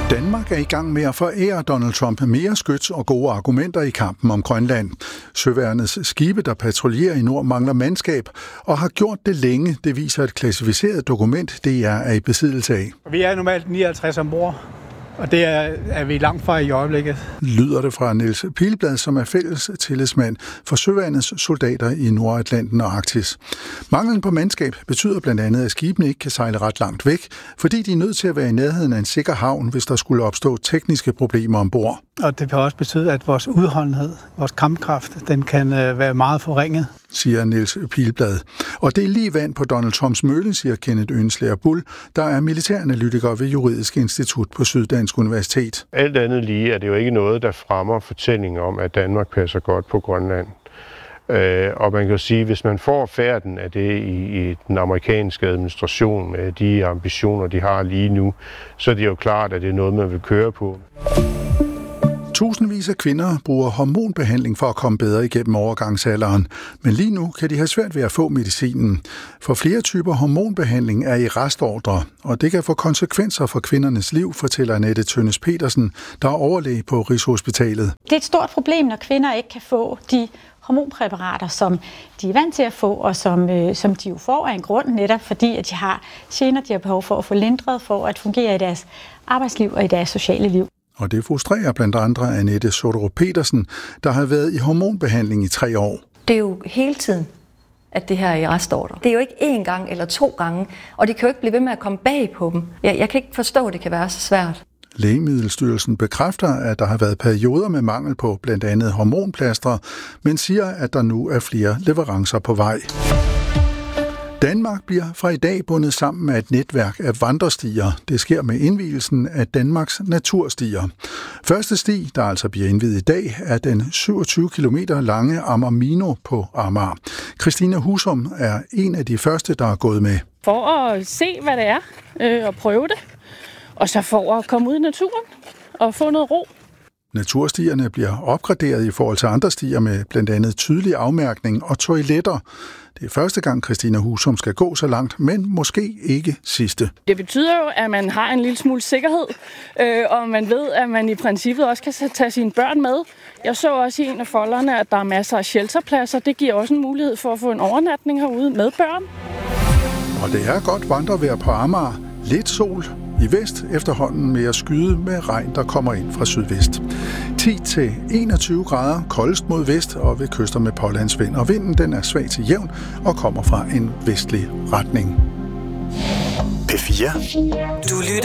Danmark er i gang med at forære Donald Trump mere skyts og gode argumenter i kampen om Grønland. Søværnets skibe, der patruljerer i nord, mangler mandskab og har gjort det længe. Det viser et klassificeret dokument, DR er i besiddelse af. Vi er normalt 59 ombord, og det er vi langt fra i øjeblikket. Lyder det fra Niels Pilblad, som er fælles tillidsmand for Søværnets soldater i Nordatlanten og Arktis. Manglen på mandskab betyder blandt andet, at skibene ikke kan sejle ret langt væk, fordi de er nødt til at være i nærheden af en sikker havn, hvis der skulle opstå tekniske problemer ombord. Og det kan også betyde, at vores udholdenhed, vores kampkraft, den kan være meget forringet, siger Niels Pilblad. Og det er lige vand på Donald Trumps mølle, siger Kenneth Ønslager Bull, der er militæranalytiker ved Juridisk Institut på Syddansk Universitet. Alt andet lige er det jo ikke noget, der fremmer fortællingen om, at Danmark passer godt på Grønland. Og man kan jo sige, at hvis man får færden af det i den amerikanske administration med de ambitioner, de har lige nu, så er det jo klart, at det er noget, man vil køre på. Tusindvis af kvinder bruger hormonbehandling for at komme bedre igennem overgangsalderen, men lige nu kan de have svært ved at få medicinen. For flere typer hormonbehandling er i restordre, og det kan få konsekvenser for kvindernes liv, fortæller Annette Tønnes Petersen, der er overlæge på Rigshospitalet. Det er et stort problem, når kvinder ikke kan få de hormonpræparater, som de er vant til at få, og som de jo får af en grund, netop fordi at de har gener, de har behov for at få lindret, for at fungere i deres arbejdsliv og i deres sociale liv. Og det frustrerer blandt andre Annette Soderup Petersen, der har været i hormonbehandling i 3 år. Det er jo hele tiden, at det her er i restordre. Det er jo ikke 1 gang eller 2 gange, og det kan jo ikke blive ved med at komme bag på dem. Jeg kan ikke forstå, at det kan være så svært. Lægemiddelstyrelsen bekræfter, at der har været perioder med mangel på blandt andet hormonplaster, men siger, at der nu er flere leverancer på vej. Danmark bliver fra i dag bundet sammen med et netværk af vandrestier. Det sker med indvielsen af Danmarks naturstier. Første sti, der altså bliver indviet i dag, er den 27 km lange Amager på Amager. Christina Husum er en af de første, der er gået med. For at se, hvad det er, og prøve det. Og så for at komme ud i naturen og få noget ro. Naturstierne bliver opgraderet i forhold til andre stier med blandt andet tydelig afmærkning og toiletter. Det er første gang, Christina Husum skal gå så langt, men måske ikke sidste. Det betyder jo, at man har en lille smule sikkerhed, og man ved, at man i princippet også kan tage sine børn med. Jeg så også i en af folderne, at der er masser af shelterpladser. Det giver også en mulighed for at få en overnatning herude med børn. Og det er godt vandrevejr på Amager. Lidt sol. I vest efterhånden med at skyde med regn, der kommer ind fra sydvest. 10-21 grader, koldest mod vest og ved kyster med pålandsvind. Og vinden den er svag til jævn og kommer fra en vestlig retning. P4. Du lytter